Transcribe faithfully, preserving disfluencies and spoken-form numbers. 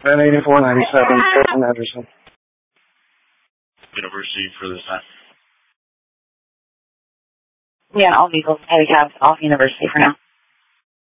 ten eighty-four ninety-seven, Justin Anderson. University for this time. Yeah, all vehicles, heavy cabs, off University for now.